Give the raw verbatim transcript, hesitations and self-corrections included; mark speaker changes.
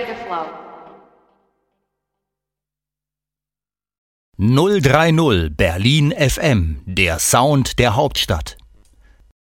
Speaker 1: to flow.
Speaker 2: null drei null Berlin F M, der Sound der Hauptstadt.